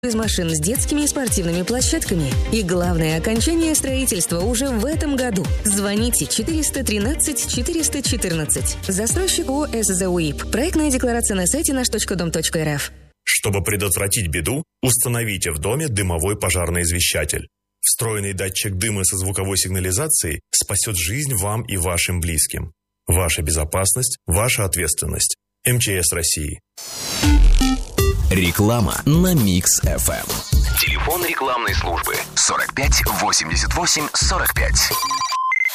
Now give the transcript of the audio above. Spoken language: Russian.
из машин с детскими и спортивными площадками. И главное, окончание строительства уже в этом году. Звоните 413 414. Застройщик ООО «СЗУИП». Проектная декларация на сайте наш.дом.рф. Чтобы предотвратить беду, установите в доме дымовой пожарный извещатель. Встроенный датчик дыма со звуковой сигнализацией спасет жизнь вам и вашим близким. Ваша безопасность – ваша ответственность. МЧС России. Реклама на Микс FM. Телефон рекламной службы 45 88 45.